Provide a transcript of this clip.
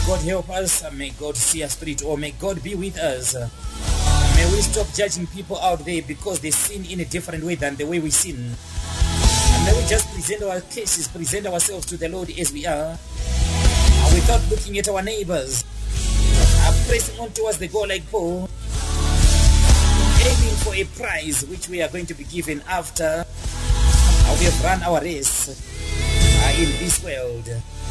God help us, may God see us through it, or may God be with us. May we stop judging people out there because they sin in a different way than the way we sin. And may we just present our cases, present ourselves to the Lord as we are, without looking at our neighbors, pressing on towards the goal like Paul, aiming for a prize which we are going to be given after we have run our race in this world.